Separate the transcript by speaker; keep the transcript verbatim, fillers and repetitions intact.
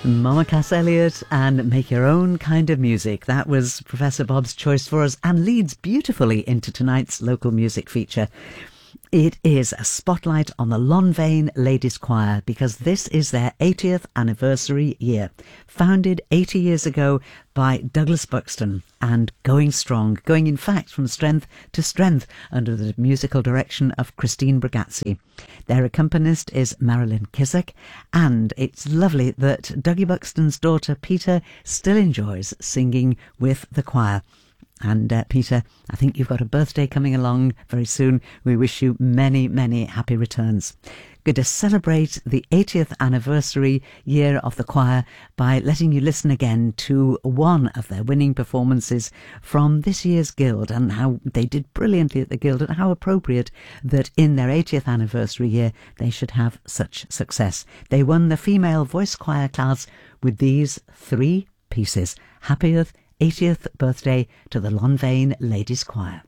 Speaker 1: Mama Cass Elliot and Make Your Own Kind of Music. That was Professor Bob's choice for us and leads beautifully into tonight's local music feature. It is a spotlight on the Lonvain Ladies Choir because this is their eightieth anniversary year. Founded eighty years ago by Douglas Buxton and going strong, going in fact from strength to strength under the musical direction of Christine Bragazzi. Their accompanist is Marilyn Kissack, and it's lovely that Dougie Buxton's daughter Peter still enjoys singing with the choir. And uh, Peter, I think you've got a birthday coming along very soon. We wish you many, many happy returns. Going to celebrate the eightieth anniversary year of the choir by letting you listen again to one of their winning performances from this year's Guild and how they did brilliantly at the Guild and how appropriate that in their eightieth anniversary year they should have such success. They won the female voice choir class with these three pieces. Happy eightieth birthday to the Lonvain Ladies Choir.